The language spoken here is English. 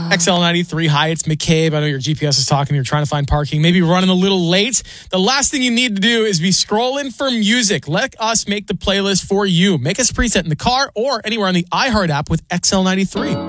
XL93, hi, it's McCabe. I know your GPS is talking. You're trying to find parking. Maybe running a little late. The last thing you need to do is be scrolling for music. Let us make the playlist for you. Make us a preset in the car or anywhere on the iHeart app with XL93.